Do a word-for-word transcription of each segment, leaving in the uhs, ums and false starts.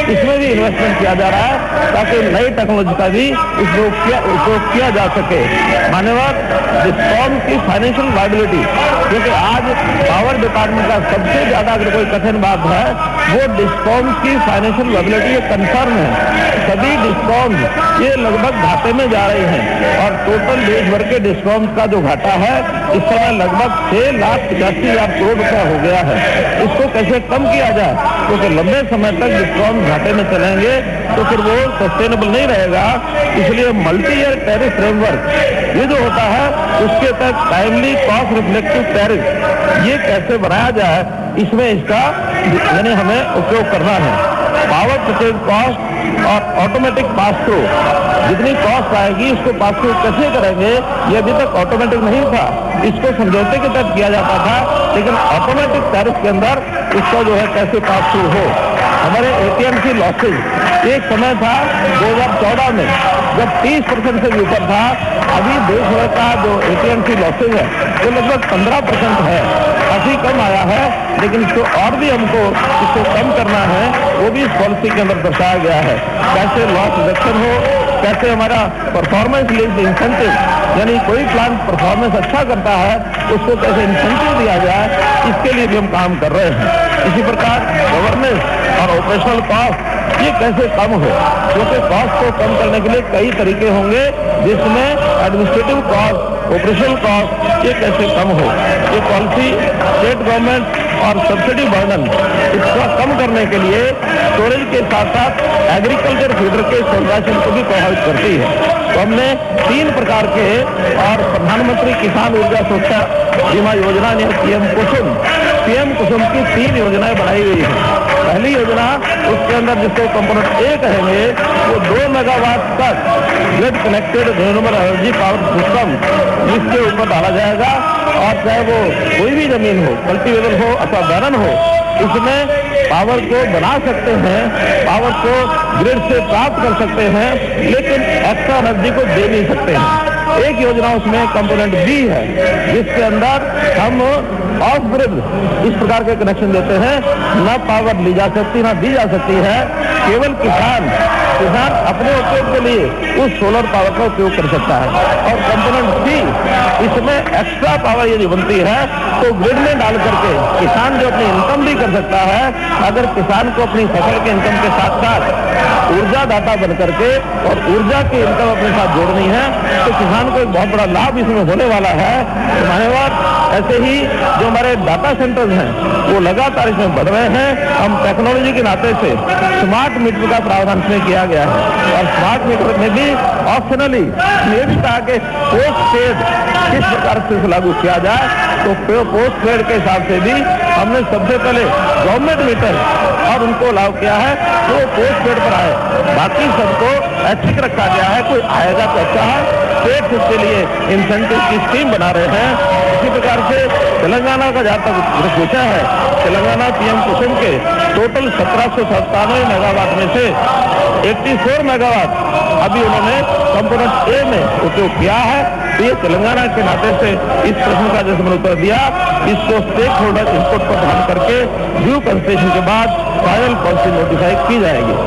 इसमें भी इन्वेस्टमेंट किया जा रहा है ताकि नई टेक्नोलॉजी का भी उपयोग किया उपयोग किया जा सके। मान्यवर डिस्कॉम की फाइनेंशियल वायबिलिटी, क्योंकि आज पावर डिपार्टमेंट का सबसे ज्यादा अगर कोई कठिन बात है वो डिस्कॉम की फाइनेंशियल वायबिलिटी ये कंसर्न है। सभी डिस्कॉम ये लगभग घाटे में जा रहे हैं और टोटल देश भर के डिस्कॉम का जो घाटा है इस समय लगभग छह लाख पचासी हजार करोड़ रुपया हो गया है। इसको कैसे कम किया जाए, क्योंकि लंबे समय तक डिस्कॉम घाटे में चलेंगे तो फिर वो सस्टेनेबल नहीं रहेगा। इसलिए मल्टी ईयर टैरिफ फ्रेमवर्क ये जो होता है उसके तहत टाइमली कॉस्ट रिफ्लेक्टिव टैरिफ ये कैसे बनाया जाए, इसमें इसका यानी हमें उपयोग करना है। पावर परचेज कॉस्ट और ऑटोमेटिक पास थ्रू, जितनी कॉस्ट आएगी उसको पास थ्रू कैसे करेंगे, ये अभी तक ऑटोमेटिक नहीं था। इसको समझौते के तहत किया जाता था, लेकिन ऑटोमेटिक टैरिफ के अंदर इसका जो है कैसे पास थ्रू हो। हमारे एटीएमसी लॉसेज एक समय था दो हज़ार चौदह में जब तीस परसेंट से भी ऊपर था, अभी देश भर का जो एटीएमसी लॉसेज है वो लगभग पंद्रह परसेंट है, काफी कम आया है। लेकिन इसको और भी हमको इसको कम करना है, वो भी इस पॉलिसी के अंदर दर्शाया गया है। कैसे लॉस रिडक्शन हो, कैसे हमारा परफॉर्मेंस लिंक्ड इंसेंटिव, यानी कोई प्लांट परफॉर्मेंस अच्छा करता है उसको कैसे इंसेंटिव दिया जाए, इसके लिए भी हम काम कर रहे हैं। इसी प्रकार गवर्नेंस और ऑपरेशनल कॉस्ट ये कैसे कम हो, क्योंकि कॉस्ट को कम करने के लिए कई तरीके होंगे, जिसमें एडमिनिस्ट्रेटिव कॉस्ट, ऑपरेशनल कॉस्ट ये कैसे कम हो। ये पॉलिसी स्टेट गवर्नमेंट और सब्सिडी बर्डन इसको कम करने के लिए स्टोरेज के साथ साथ एग्रीकल्चर फीडर के सोलराशन को भी प्रभावित करती है। तो हमने तीन प्रकार के और प्रधानमंत्री किसान ऊर्जा सुरक्षा बीमा योजना ने पीएम कुसुम पीएम कुसुम की तीन योजनाएं बनाई गई है। पहली योजना उसके अंदर जिसको कंपोनेंट ए कहेंगे वो दो मेगावाट तक grid connected renewable energy power system जिसके ऊपर डाला जाएगा, और चाहे वो कोई भी जमीन हो, कल्टीवेबल हो अथवा बैरन हो, इसमें पावर को बना सकते हैं, पावर को ग्रिड से प्राप्त कर सकते हैं, लेकिन एक्स्ट्रा एनर्जी को दे नहीं सकते हैं। एक योजना उसमें कंपोनेंट बी है जिसके अंदर हम ऑफ ग्रिड इस प्रकार के कनेक्शन देते हैं, न पावर ली जा सकती न दी जा सकती है, केवल किसान किसान अपने उपयोग के लिए उस सोलर पावर का उपयोग कर सकता है। और कंपोनेंट सी इसमें एक्स्ट्रा पावर यदि बनती है तो ग्रिड में डाल करके किसान जो अपनी इनकम भी कर सकता है। अगर किसान को अपनी फसल के इनकम के साथ साथ ऊर्जा दाता बन करके और ऊर्जा की इनकम अपने साथ जोड़नी है तो किसान को एक बहुत बड़ा लाभ इसमें होने वाला है। तो धन्यवाद। ऐसे ही जो हमारे डाटा सेंटर्स हैं वो लगातार इसमें बढ़ रहे हैं। हम टेक्नोलॉजी के नाते से स्मार्ट मीटर का प्रावधान इसमें किया गया है और स्मार्ट मीटर में भी ऑप्शनली ये भी कहा कि पोस्ट पेड किस प्रकार से लागू किया जाए, तो पोस्ट पेड के हिसाब से भी हमने सबसे पहले गवर्नमेंट मीटर और उनको लागू किया है जो पोस्ट पेड पर आए, बाकी सबको ऐच्छिक रखा गया है। कोई आएगा तो अच्छा है, स्टेट इसके लिए इंसेंटिव की स्कीम बना रहे हैं। इसी प्रकार से तेलंगाना का जहाँ तक पूछा है, तेलंगाना पीएम कुसुम के टोटल सत्रह सौ सत्तानवे मेगावाट में से चौरासी मेगावाट अभी उन्होंने कंपोनेंट ए में उपयोग किया है। तो ये तेलंगाना के नाते से इस प्रश्न का जैसे मैंने उत्तर दिया, इसको स्टेक होल्डर इनपुट पर ध्यान करके ड्यू कंसेशन के बाद फाइनल पॉलिसी नोटिफाई की जाएगी।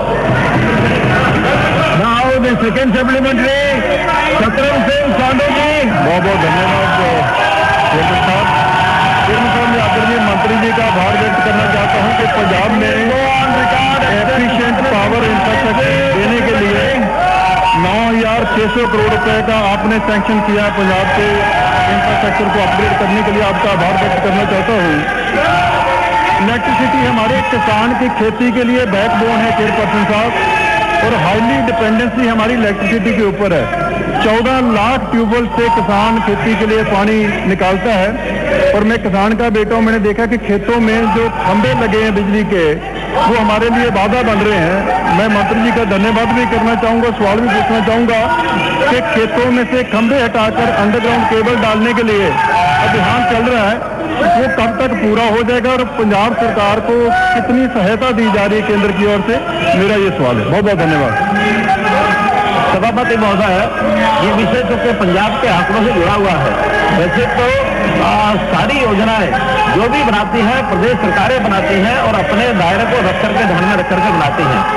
नाउ द सेकंड सप्लीमेंट्री शतरंज सिंह सांडू जी। बहुत बहुत धन्यवाद चेयरमैन साहब। चेयरमैन साहब मैं आदरणीय मंत्री जी का आभार व्यक्त करना चाहता हूँ कि पंजाब में एफिशिएंट पावर इंफ्रास्ट्रक्चर देने के लिए नौ हजार छह सौ करोड़ रुपए का आपने सैंक्शन किया पंजाब के इंफ्रास्ट्रक्चर को अपग्रेड करने के लिए आपका आभार व्यक्त करना चाहता हूँ। इलेक्ट्रिसिटी हमारे किसान की खेती के लिए बैकबोन है चेयरपर्सन साहब, और हाईली डिपेंडेंसी हमारी इलेक्ट्रिसिटी के ऊपर है। चौदह लाख ट्यूबवेल से किसान खेती के लिए पानी निकालता है, और मैं किसान का बेटा हूं, मैंने देखा कि खेतों में जो खंभे लगे हैं बिजली के वो हमारे लिए बाधा बन रहे हैं। मैं मंत्री जी का धन्यवाद भी करना चाहूंगा, सवाल भी पूछना चाहूंगा कि खेतों में से खंभे हटाकर अंडरग्राउंड केबल डालने के लिए अभियान चल रहा है, वो कब तक पूरा हो जाएगा और पंजाब सरकार को कितनी सहायता दी जा रही है केंद्र की ओर से, मेरा ये सवाल है। बहुत बहुत धन्यवाद। सभापति महोदय, ये विषय तो के पंजाब के आंकड़ों से जुड़ा हुआ है। वैसे तो आ, सारी योजनाएं जो भी बनाती है प्रदेश सरकारें बनाती हैं और अपने दायरे को रख करके ध्यान में रख करके बनाती हैं।